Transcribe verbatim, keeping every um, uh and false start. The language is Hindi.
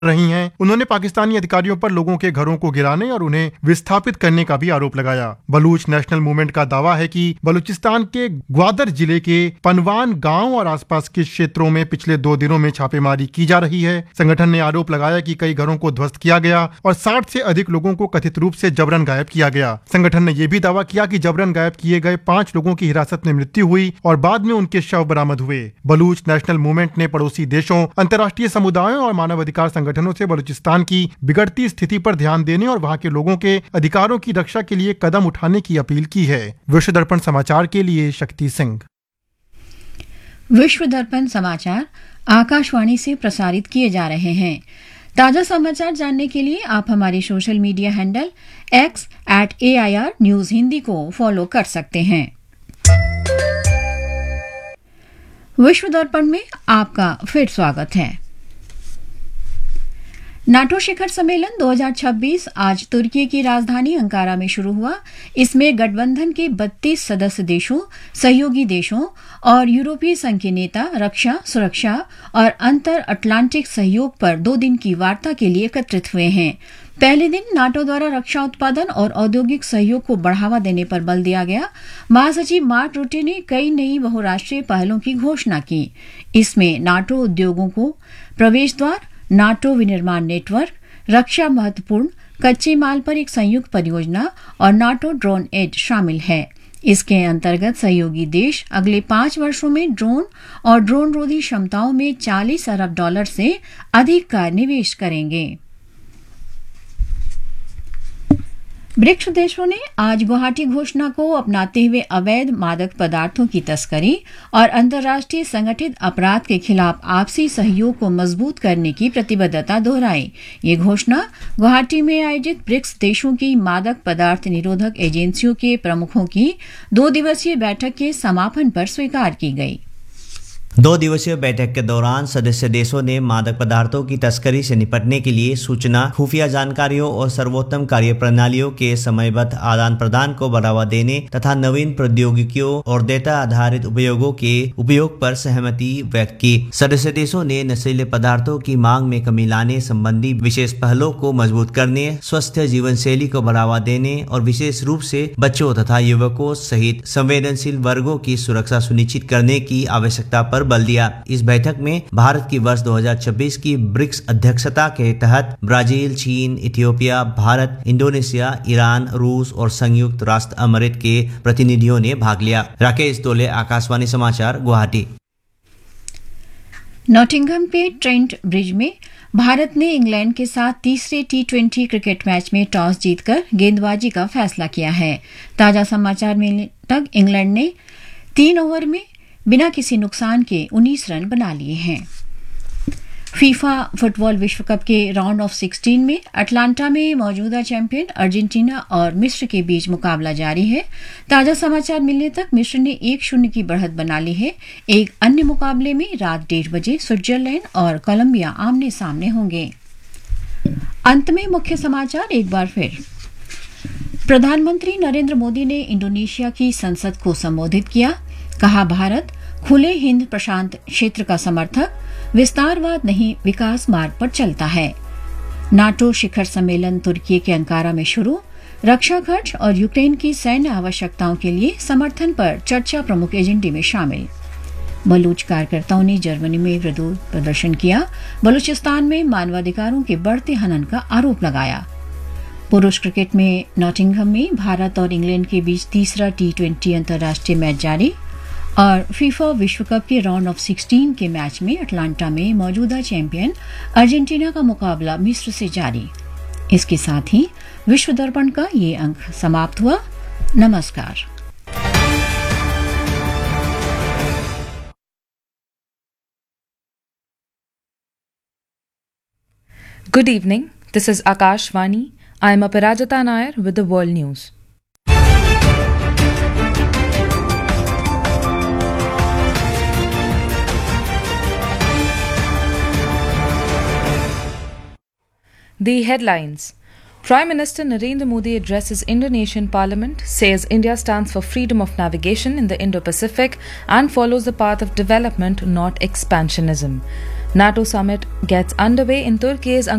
रही हैं। उन्होंने पाकिस्तानी अधिकारियों पर लोगों के घरों को गिराने और उन्हें विस्थापित करने का भी आरोप लगाया। बलूच नेशनल मूवमेंट का दावा है कि बलूचिस्तान के ग्वादर जिले के पनवान गांव और आसपास के क्षेत्रों में पिछले दो दिनों में छापेमारी की जा रही है। संगठन ने आरोप लगाया कि कई घरों को ध्वस्त किया गया और साठ से अधिक लोगों को कथित रूप से जबरन गायब किया गया। संगठन ने यह भी दावा किया कि जबरन गायब किए गए पांच लोगों की हिरासत में मृत्यु हुई और बाद में उनके शव बरामद हुए। बलूच नेशनल मूवमेंट ने पड़ोसी देशों, अंतर्राष्ट्रीय समुदायों और मानवाधिकार संगठनों से बलूचिस्तान की बिगड़ती स्थिति पर ध्यान देने और वहां के लोगों के अधिकारों की रक्षा के लिए कदम उठाने की अपील की है। विश्व दर्पण समाचार के लिए शक्ति सिंह। विश्व दर्पण समाचार आकाशवाणी से प्रसारित किए जा रहे हैं। ताजा समाचार जानने के लिए आप हमारे social media handle x eight A I R news Hindi को फॉलो कर सकते हैं। विश्व दर्पण में आपका फिर स्वागत है। नाटो शिखर सम्मेलन दो हज़ार छब्बीस आज तुर्की की राजधानी अंकारा में शुरू हुआ। इसमें गठबंधन के बत्तीस सदस्य देशों, सहयोगी देशों और यूरोपीय संघ के नेता रक्षा, सुरक्षा और अंतर अटलांटिक सहयोग पर दो दिन की वार्ता के लिए एकत्रित हुए हैं। पहले दिन नाटो द्वारा रक्षा उत्पादन और औद्योगिक सहयोग को बढ़ावा देने पर बल दिया गया। महासचिव मार्क रूटे ने कई नई बहुराष्ट्रीय पहलों की घोषणा की। इसमें नाटो उद्योगों को प्रवेश द्वार, नाटो विनिर्माण नेटवर्क, रक्षा महत्वपूर्ण कच्चे माल पर एक संयुक्त परियोजना और नाटो ड्रोन एज शामिल है। इसके अंतर्गत सहयोगी देश अगले पांच वर्षों में ड्रोन और ड्रोन रोधी क्षमताओं में चालीस अरब डॉलर से अधिक का निवेश करेंगे। ब्रिक्स देशों ने आज गुवाहाटी घोषणा को अपनाते हुए अवैध मादक पदार्थों की तस्करी और अंतर्राष्ट्रीय संगठित अपराध के खिलाफ आपसी सहयोग को मजबूत करने की प्रतिबद्धता दोहराई। ये घोषणा गुवाहाटी में आयोजित ब्रिक्स देशों की मादक पदार्थ निरोधक एजेंसियों के प्रमुखों की दो दिवसीय बैठक के समापन पर स्वीकार की गई। दो दिवसीय बैठक के दौरान सदस्य देशों ने मादक पदार्थों की तस्करी से निपटने के लिए सूचना, खुफिया जानकारियों और सर्वोत्तम कार्य प्रणालियों के समयबद्ध आदान प्रदान को बढ़ावा देने तथा नवीन प्रौद्योगिकियों और डेटा आधारित उपयोगों के उपयोग पर सहमति व्यक्त की। सदस्य देशों ने नशीले पदार्थों की मांग में कमी लाने संबंधी विशेष पहलों को मजबूत करने, स्वस्थ जीवन शैली को बढ़ावा देने और विशेष रूप से बच्चों तथा युवकों सहित संवेदनशील वर्गों की सुरक्षा सुनिश्चित करने की आवश्यकता पर बल दिया। इस बैठक में भारत की वर्ष दो हज़ार छब्बीस की ब्रिक्स अध्यक्षता के तहत ब्राजील, चीन, इथियोपिया, भारत, इंडोनेशिया, ईरान, रूस और संयुक्त राष्ट्र अमेरिका के प्रतिनिधियों ने भाग लिया। राकेश तोले, आकाशवाणी समाचार, गुवाहाटी। नॉटिंघम के ट्रेंट ब्रिज में भारत ने इंग्लैंड के साथ तीसरे टी ट्वेंटी क्रिकेट मैच में टॉस जीतकर गेंदबाजी का फैसला किया है। ताजा समाचार मिलने तक इंग्लैंड ने तीन ओवर में बिना किसी नुकसान के उन्नीस रन बना लिए हैं। फीफा फुटबॉल विश्व कप के राउंड ऑफ सिक्सटीन में अटलांटा में मौजूदा चैंपियन अर्जेंटीना और मिस्र के बीच मुकाबला जारी है। ताजा समाचार मिलने तक मिस्र ने एक शून्य की बढ़त बना ली है। एक अन्य मुकाबले में रात डेढ़ बजे स्विट्जरलैंड और कोलंबिया आमने सामने होंगे। अंत में मुख्य समाचार एक बार फिर। प्रधानमंत्री नरेंद्र मोदी ने इंडोनेशिया की संसद को संबोधित किया। कहा, भारत खुले हिंद प्रशांत क्षेत्र का समर्थक, विस्तारवाद नहीं विकास मार्ग पर चलता है। नाटो शिखर सम्मेलन तुर्की के अंकारा में शुरू। रक्षा खर्च और यूक्रेन की सैन्य आवश्यकताओं के लिए समर्थन पर चर्चा प्रमुख एजेंडे में शामिल। बलूच कार्यकर्ताओं ने जर्मनी में विरोध प्रदर्शन किया। बलूचिस्तान में मानवाधिकारों के बढ़ते हनन का आरोप लगाया। पुरुष क्रिकेट में नॉटिंघम में भारत और इंग्लैंड के बीच तीसरा टी ट्वेंटी अंतर्राष्ट्रीय मैच जारी। और फीफा विश्व कप के राउंड ऑफ सिक्सटीन के मैच में अटलांटा में मौजूदा चैंपियन अर्जेंटीना का मुकाबला मिस्र से जारी। इसके साथ ही विश्व दर्पण का ये अंक समाप्त हुआ। नमस्कार। Good evening. This is Akashvani. I am Aparajita Nair with the World News. The headlines. Prime Minister Narendra Modi addresses Indonesian Parliament, says India stands for freedom of navigation in the Indo-Pacific and follows the path of development, not expansionism. NATO summit gets underway in Turkey's